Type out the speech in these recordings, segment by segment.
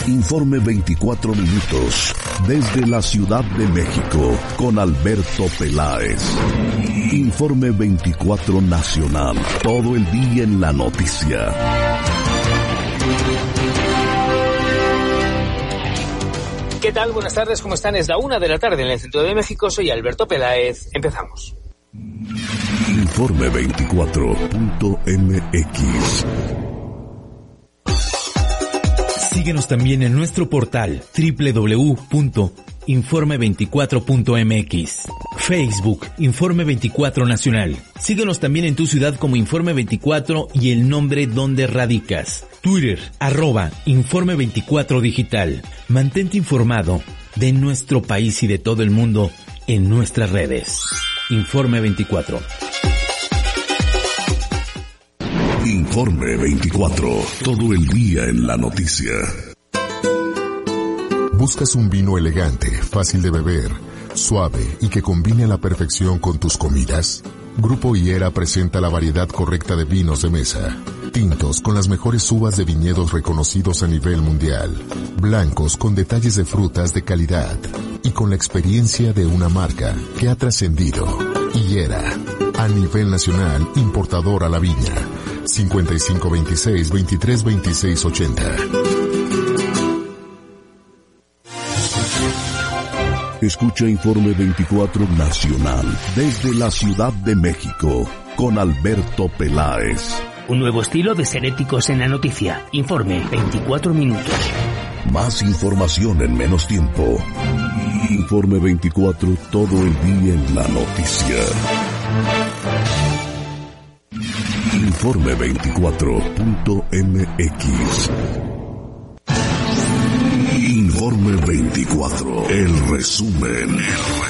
Informe 24 minutos desde la Ciudad de México con Alberto Peláez. Informe 24 nacional, todo el día en la noticia. ¿Qué tal? Buenas tardes, ¿cómo están? Es la 1 de la tarde en el centro de México. Soy Alberto Peláez. Empezamos. Informe 24.mx. Síguenos también en nuestro portal www.informe24.mx. Facebook, Informe 24 Nacional. Síguenos también en tu ciudad como Informe 24 y el nombre donde radicas. Twitter, @Informe 24 Digital. Mantente informado de nuestro país y de todo el mundo en nuestras redes. Informe 24. Informe 24, todo el día en la noticia. ¿Buscas un vino elegante, fácil de beber, suave y que combine a la perfección con tus comidas? Grupo Higuera presenta la variedad correcta de vinos de mesa. Tintos con las mejores uvas de viñedos reconocidos a nivel mundial. Blancos con detalles de frutas de calidad. Y con la experiencia de una marca que ha trascendido. Higuera, a nivel nacional, importador a la viña. 5526-232680. Escucha Informe 24 Nacional desde la Ciudad de México con Alberto Peláez. Un nuevo estilo de ser éticos en la noticia. Informe 24 minutos. Más información en menos tiempo. Informe 24, todo el día en la noticia. Informe 24.mx. Informe 24, el resumen.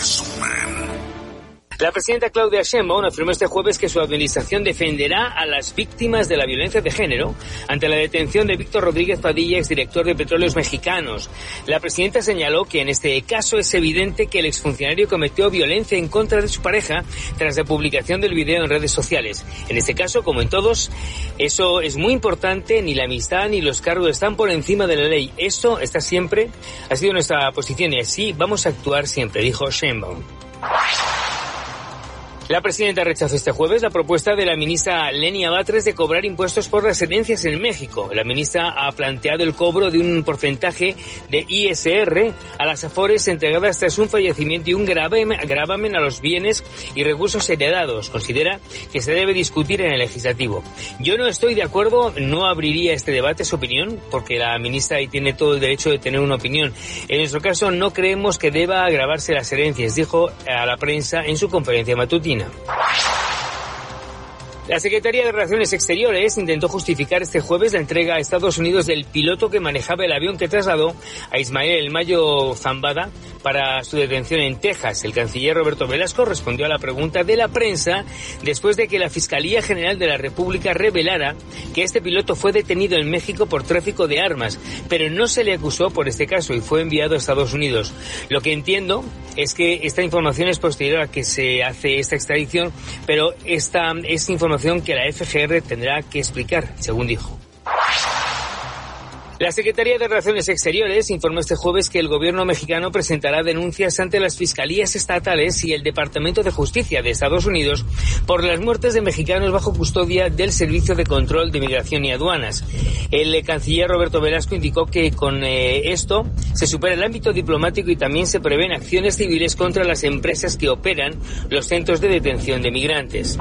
La presidenta Claudia Sheinbaum afirmó este jueves que su administración defenderá a las víctimas de la violencia de género ante la detención de Víctor Rodríguez Padilla, exdirector de Petróleos Mexicanos. La presidenta señaló que en este caso es evidente que el exfuncionario cometió violencia en contra de su pareja tras la publicación del video en redes sociales. En este caso, como en todos, eso es muy importante, ni la amistad ni los cargos están por encima de la ley. Esto está siempre, ha sido nuestra posición y así vamos a actuar siempre, dijo Sheinbaum. La presidenta rechazó este jueves la propuesta de la ministra Lenia Batres de cobrar impuestos por las herencias en México. La ministra ha planteado el cobro de un porcentaje de ISR a las afores entregadas tras un fallecimiento y un gravamen a los bienes y recursos heredados. Considera que se debe discutir en el legislativo. Yo no estoy de acuerdo, no abriría este debate, su opinión, porque la ministra ahí tiene todo el derecho de tener una opinión. En nuestro caso no creemos que deba agravarse las herencias, dijo a la prensa en su conferencia matutina. La Secretaría de Relaciones Exteriores intentó justificar este jueves la entrega a Estados Unidos del piloto que manejaba el avión que trasladó a Ismael El Mayo Zambada para su detención en Texas. El canciller Roberto Velasco respondió a la pregunta de la prensa después de que la Fiscalía General de la República revelara que este piloto fue detenido en México por tráfico de armas, pero no se le acusó por este caso y fue enviado a Estados Unidos. Lo que entiendo es que esta información es posterior a que se hace esta extradición, pero esta es información que la FGR tendrá que explicar, según dijo. La Secretaría de Relaciones Exteriores informó este jueves que el gobierno mexicano presentará denuncias ante las fiscalías estatales y el Departamento de Justicia de Estados Unidos por las muertes de mexicanos bajo custodia del Servicio de Control de Migración y Aduanas. El canciller Roberto Velasco indicó que con esto se supera el ámbito diplomático y también se prevén acciones civiles contra las empresas que operan los centros de detención de migrantes.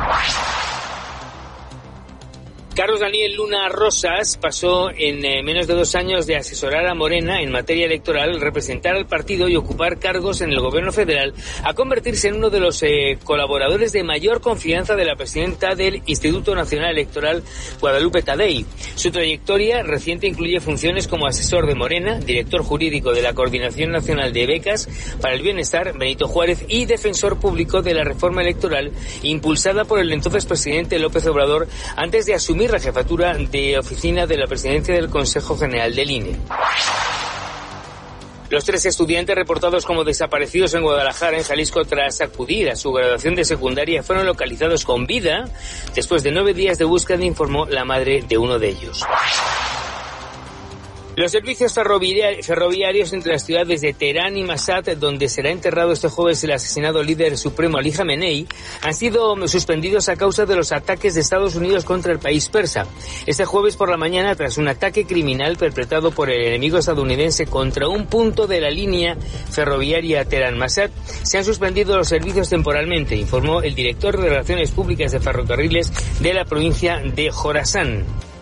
Carlos Daniel Luna Rosas pasó en menos de 2 años de asesorar a Morena en materia electoral, representar al partido y ocupar cargos en el gobierno federal, a convertirse en uno de los colaboradores de mayor confianza de la presidenta del Instituto Nacional Electoral, Guadalupe Tadei. Su trayectoria reciente incluye funciones como asesor de Morena, director jurídico de la Coordinación Nacional de Becas para el Bienestar, Benito Juárez, y defensor público de la reforma electoral impulsada por el entonces presidente López Obrador antes de asumir la jefatura de oficina de la presidencia del Consejo General del INE. Los 3 estudiantes reportados como desaparecidos en Guadalajara, en Jalisco, tras acudir a su graduación de secundaria, fueron localizados con vida después de 9 días de búsqueda, informó la madre de uno de ellos. Los servicios ferroviarios entre las ciudades de Teherán y Mashhad, donde será enterrado este jueves el asesinado líder supremo Ali Khamenei, han sido suspendidos a causa de los ataques de Estados Unidos contra el país persa. Este jueves por la mañana, tras un ataque criminal perpetrado por el enemigo estadounidense contra un punto de la línea ferroviaria Teherán-Mashhad, se han suspendido los servicios temporalmente, informó el director de Relaciones Públicas de Ferrocarriles de la provincia de Jorasán.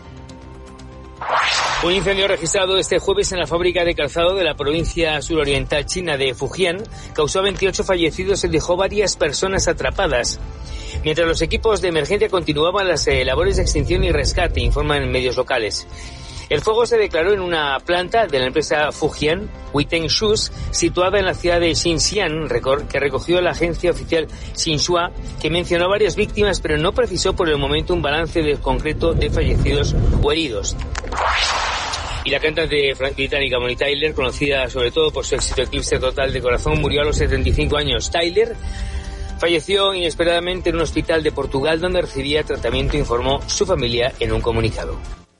Un incendio registrado este jueves en la fábrica de calzado de la provincia suroriental china de Fujian causó 28 fallecidos y dejó varias personas atrapadas. Mientras los equipos de emergencia continuaban las labores de extinción y rescate, informan medios locales. El fuego se declaró en una planta de la empresa Fujian Weiteng Shoes, situada en la ciudad de Xinxiang, que recogió la agencia oficial Xinhua, que mencionó varias víctimas, pero no precisó por el momento un balance concreto de fallecidos o heridos. Y la cantante británica Bonnie Tyler, conocida sobre todo por su éxito Eclipse Total de Corazón, murió a los 75 años. Tyler falleció inesperadamente en un hospital de Portugal donde recibía tratamiento, informó su familia en un comunicado.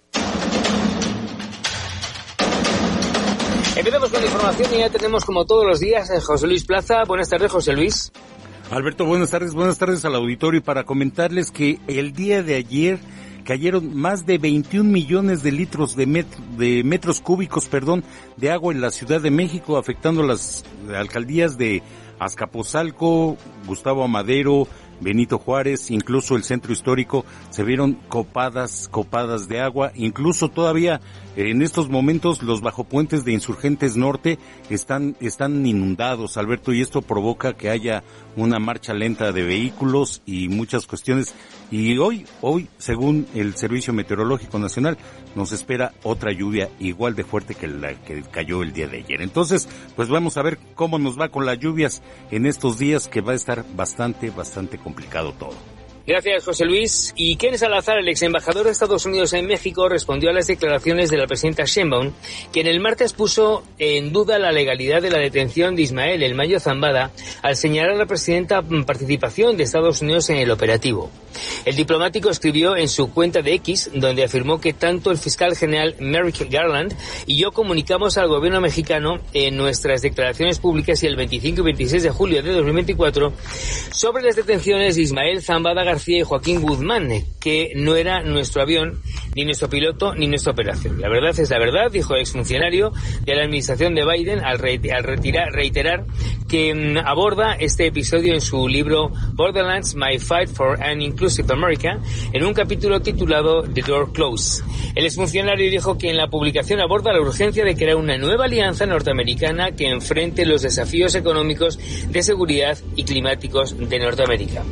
Empezamos con la información y ya tenemos, como todos los días, a José Luis Plaza. Buenas tardes, José Luis. Alberto, buenas tardes al auditorio, para comentarles que el día de ayer cayeron más de 21 millones de litros de metros cúbicos, de agua en la Ciudad de México, afectando las alcaldías de Azcapotzalco, Gustavo Amadero, Benito Juárez, incluso el centro histórico. Se vieron copadas de agua, incluso todavía en estos momentos los bajopuentes de Insurgentes Norte están inundados, Alberto, y esto provoca que haya una marcha lenta de vehículos y muchas cuestiones. Y hoy, según el Servicio Meteorológico Nacional, nos espera otra lluvia igual de fuerte que la que cayó el día de ayer. Entonces, pues vamos a ver cómo nos va con las lluvias en estos días, que va a estar bastante complicado todo. Gracias, José Luis. Y Ken Salazar, el ex embajador de Estados Unidos en México, respondió a las declaraciones de la presidenta Sheinbaum, quien el martes puso en duda la legalidad de la detención de Ismael El Mayo Zambada al señalar a la presidenta participación de Estados Unidos en el operativo. El diplomático escribió en su cuenta de X, donde afirmó que tanto el fiscal general Merrick Garland y yo comunicamos al gobierno mexicano en nuestras declaraciones públicas y el 25 y 26 de julio de 2024 sobre las detenciones de Ismael Zambada García y Joaquín Guzmán, que no era nuestro avión, ni nuestro piloto, ni nuestra operación. La verdad es la verdad, dijo el exfuncionario de la administración de Biden al reiterar que aborda este episodio en su libro Borderlands, My Fight for an Inclusive America, en un capítulo titulado The Door Closed. El exfuncionario dijo que en la publicación aborda la urgencia de crear una nueva alianza norteamericana que enfrente los desafíos económicos, de seguridad y climáticos de Norteamérica.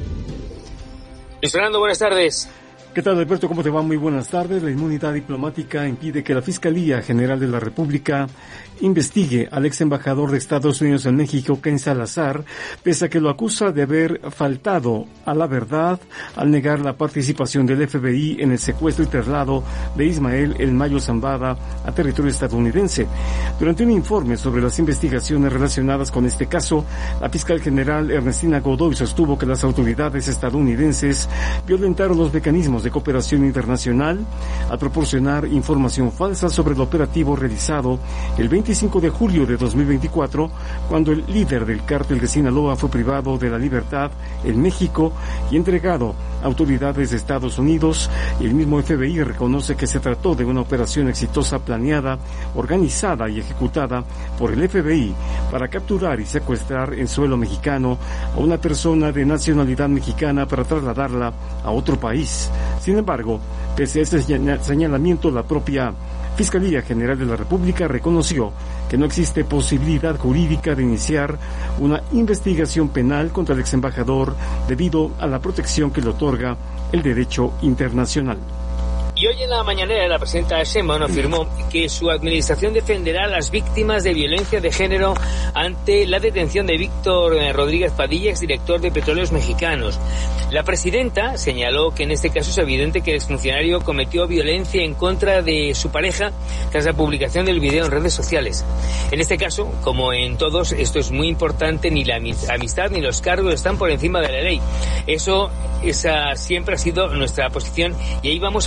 Luis Fernando, buenas tardes. ¿Qué tal, Alberto? ¿Cómo te va? Muy buenas tardes. La inmunidad diplomática impide que la Fiscalía General de la República investigue al ex embajador de Estados Unidos en México, Ken Salazar, pese a que lo acusa de haber faltado a la verdad al negar la participación del FBI en el secuestro y traslado de Ismael El Mayo Zambada a territorio estadounidense. Durante un informe sobre las investigaciones relacionadas con este caso, la fiscal general Ernestina Godoy sostuvo que las autoridades estadounidenses violentaron los mecanismos de cooperación internacional al proporcionar información falsa sobre el operativo realizado el 25 de julio de 2024, cuando el líder del cártel de Sinaloa fue privado de la libertad en México y entregado a autoridades de Estados Unidos. Y el mismo FBI reconoce que se trató de una operación exitosa, planeada, organizada y ejecutada por el FBI para capturar y secuestrar en suelo mexicano a una persona de nacionalidad mexicana para trasladarla a otro país. Sin embargo, pese a este señalamiento, la propia Fiscalía General de la República reconoció que no existe posibilidad jurídica de iniciar una investigación penal contra el ex embajador debido a la protección que le otorga el derecho internacional. Y hoy en la mañanera la presidenta Sheinbaum afirmó que su administración defenderá a las víctimas de violencia de género ante la detención de Víctor Rodríguez Padilla, exdirector de Petróleos Mexicanos. La presidenta señaló que en este caso es evidente que el exfuncionario cometió violencia en contra de su pareja tras la publicación del video en redes sociales. En este caso, como en todos, esto es muy importante, ni la amistad ni los cargos están por encima de la ley. Esa siempre ha sido nuestra posición y ahí vamos a mantener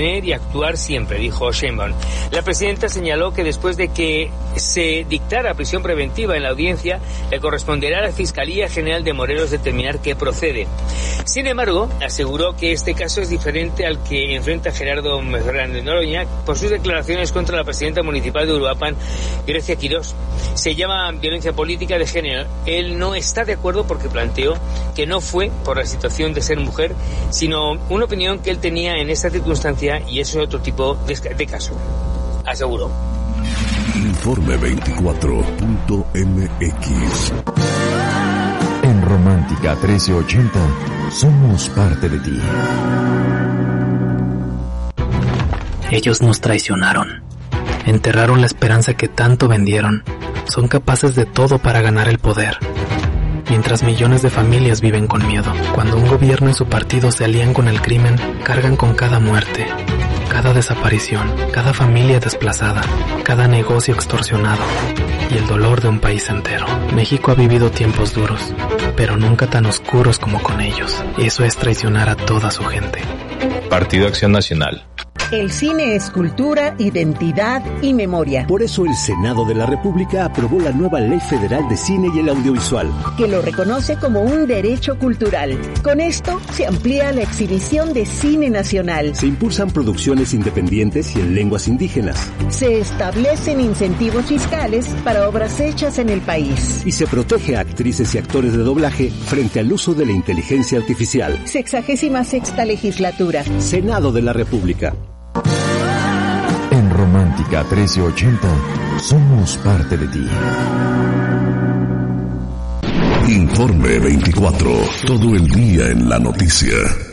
prevenir y actuar siempre, dijo Sheinbaum. La presidenta señaló que después de que se dictara prisión preventiva en la audiencia, le corresponderá a la Fiscalía General de Morelos determinar qué procede. Sin embargo, aseguró que este caso es diferente al que enfrenta Gerardo Fernández Noroña por sus declaraciones contra la presidenta municipal de Uruapan, Grecia Quirós. Se llama violencia política de género. Él no está de acuerdo porque planteó que no fue por la situación de ser mujer, sino una opinión que él tenía en esta circunstancia y eso es otro tipo de caso, aseguró. Informe 24.mx. En Romántica 1380 somos parte de ti. Ellos nos traicionaron. Enterraron la esperanza que tanto vendieron. Son capaces de todo para ganar el poder. Mientras millones de familias viven con miedo. Cuando un gobierno y su partido se alían con el crimen, cargan con cada muerte, cada desaparición, cada familia desplazada, cada negocio extorsionado y el dolor de un país entero. México ha vivido tiempos duros, pero nunca tan oscuros como con ellos. Eso es traicionar a toda su gente. Partido Acción Nacional. El cine es cultura, identidad y memoria. Por eso el Senado de la República aprobó la nueva Ley Federal de Cine y el Audiovisual, que lo reconoce como un derecho cultural. Con esto se amplía la exhibición de cine nacional. Se impulsan producciones independientes y en lenguas indígenas. Se establecen incentivos fiscales para obras hechas en el país. Y se protege a actrices y actores de doblaje frente al uso de la inteligencia artificial. 66ª legislatura. Senado de la República. En Romántica 1380 somos parte de ti. Informe 24. Todo el día en la noticia.